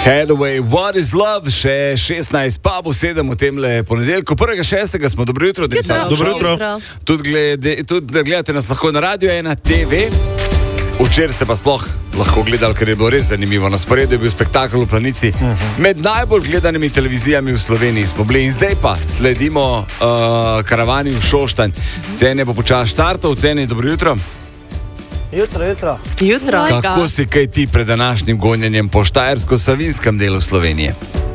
Hathaway, What is Love, še 16, pa bo 7 v temle ponedeljku. 1.6. smo, dobro jutro. Dobro jutro. Tudi gledate nas lahko na Radio 1 TV. Včeraj ste pa sploh lahko gledali, ker je bilo res zanimivo. Na sporedu je bil spektakel v Planici. Med najbolj gledanimi televizijami v Sloveniji smo bili in zdaj pa sledimo karavani v Šoštanj. Cene bo počas štartov. Cene, dobro jutro. Jutro. Kako si kaj ti pred današnjim gonjenjem po štajersko-savinskem delu Slovenije?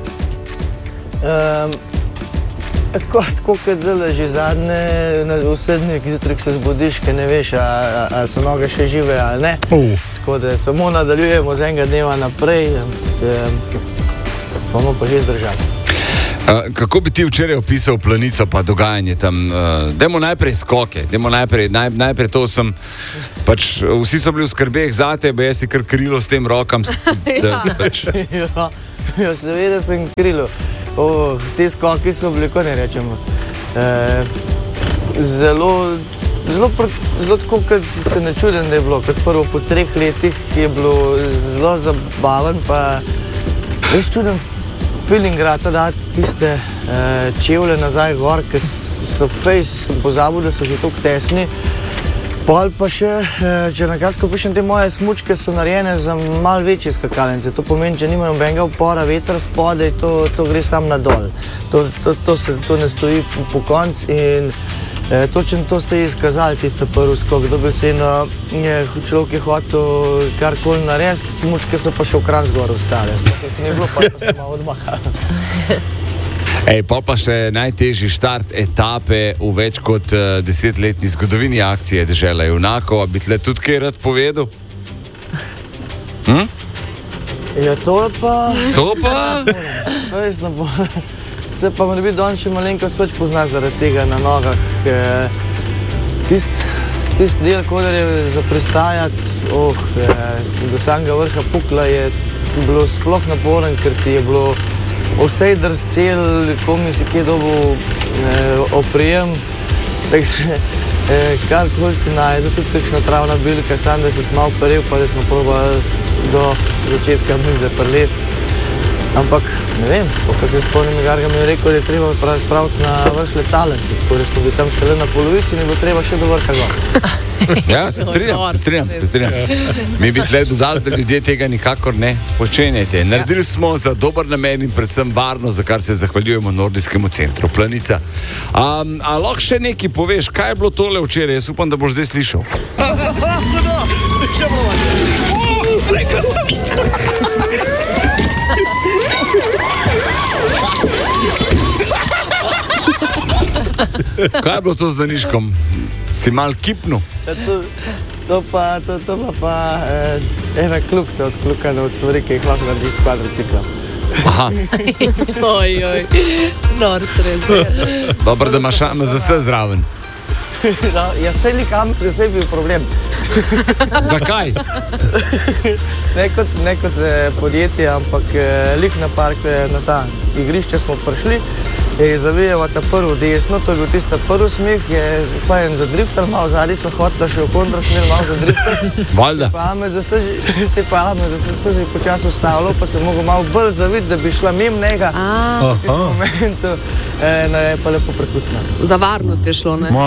Tako kot zelo že zadnje, vse dni, zjutraj se zbudiš, ker ne veš, ali so noge še žive ali ne. Tako da samo nadaljujemo z enega dneva naprej, bomo pa že zdržali. Kako bi ti včeraj opisal Planico pa dogajanje tam? Dajmo najprej skoke, najprej to sem, pač vsi so bili v skrbeh zate, ba jaz si kar krilo s tem rokam. Ja, seveda sem krilo. Te skoki so bili, ko ne rečemo, zelo tako, kot se ne čudim, da je bilo. Kot prvo po 3 letih je bilo zelo zabaven, pa res čuden feeling rata dati tiste čevlje nazaj gor, ker so sem pozabil, da so že toliko tesni. Pol pa še, če nakratko pišem, te moje smučke so narejene za malo večje skakalnice. To pomeni, če nimajo benga upora, veter spodaj, to gre sam nadol. To ne stoji po konc in točno to se je izkazalo, tiste prvi skok. Dobil se človek je hotel karkoli narediti, smučke so pa še v kran zgor ostale. Sploh ni bilo, pa smo malo odmahali. Pa še najtežji štart etape v več kot 10-letni zgodovini akcije Dežela junakov. Bi tle tudi kaj rad povedal? Ja, to pa... Res ne bo. Se pa mora biti danes še malenkost več pozna zaradi tega na nogah. Tist del, kodar je za pristajati, do samega vrha Pukla je bilo sploh naporen, ker ti je bilo vsej drsel, komi si kje dobil oprijem, karkoli si najde, tudi takšna travna bilka, sam da si malo peril, pa da smo probali do začetka mize prelesti. Ampak, ne vem, ko se spomnim, Garga mi je rekel, da je treba spraviti na vrh letalnice, tako da smo bili tam šele na polovici in je bilo treba še do vrha gor. Ja, se strinjam. Mi bi tle dodali, da ljudje tega nikakor ne počenjajte. Naredili smo za dober namen in predvsem varno, za kar se zahvaljujemo Nordijskemu centru Planica. A lahko še nekaj poveš, kaj je bilo tole včeraj? Jaz upam, da boš zdaj slišal. Kaj je bilo to z Daniškom? Si mal kipnul? To pa ena klukca odklukana od stvari, ki jih lahko naredi s kvadriciklom. Aha. Dobro, da imaš AMZS zraven. Ja, sej likam, da sej bil problem. Zakaj? Ne kot podjetje, ampak lik na park, na ta igrišče smo prišli, je zavijeva ta prvo desno, to je bil tista prvi smih, je fajn zadriftal, malo zadnji smo hotela še v kontrasmer, malo zadriftal. Valjda. Se pa AMZS že počas ustavilo, pa se mogo malo bolj zaviti, da bi šla mimo njega. V tistem momentu je pa lepo prekucna. Za varnost je šlo, ne?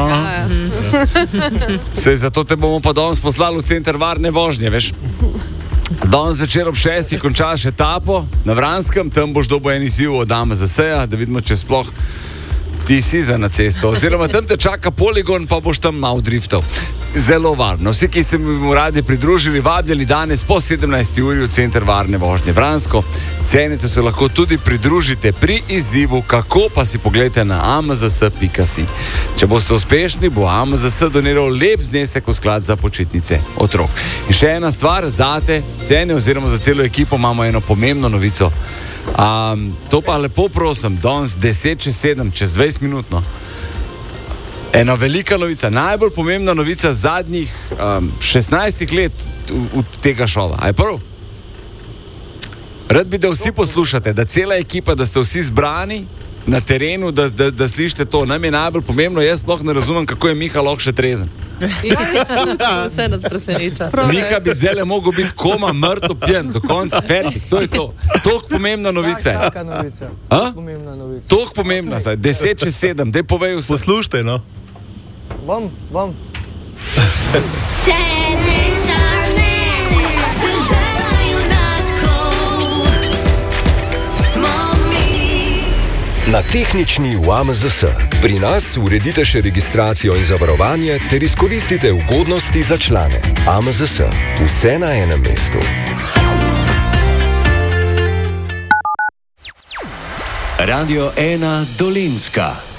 Sej, zato te bomo pa danes poslali v center varne vožnje, veš? Danes večer ob 6 končaš etapo na Vranskem, tam boš dobil en izziv od AMZS-ja, da vidimo, če sploh ti si za na cesto. Oziroma tam te čaka poligon, pa boš tam malo driftal. Zelo varno. Vsi, ki se bi mu radi pridružili, vabljeni danes po 17. uri v center varne vožnje Vransko. Cenice se lahko tudi pridružite pri izzivu, kako pa si pogledajte na amzs.si. Če boste uspešni, bo AMZS doniral lep znesek v sklad za počitnice otrok. In še ena stvar, zate, cene oziroma za celo ekipo imamo eno pomembno novico. To pa lepo prosim, danes 10:07, čez 20 minutno. Ena velika novica, najbolj pomembna novica zadnjih 16 let v tega šova. A je prv? Rad bi, da vsi poslušate, da cela ekipa, da ste vsi zbrani na terenu, da slišite to. Nam je najbolj pomembno, jaz sploh ne razumem, kako je Miha lahko še trezen. Vse nas preseneča. Nika bi zdaj le mogel biti koma mrtev pijen do konca, fertik, to je to. Toliko pomembna novica. Taka novica. Pomembna novica. Toliko pomembna, 10:07, daj povej vse. Poslušajte, no. Bom. Na tehnični v AMZS. Pri nas uredite še registracijo in zavarovanje ter izkoristite ugodnosti za člane. AMZS. Vse na enem mestu. Radio 1 Dolenjska.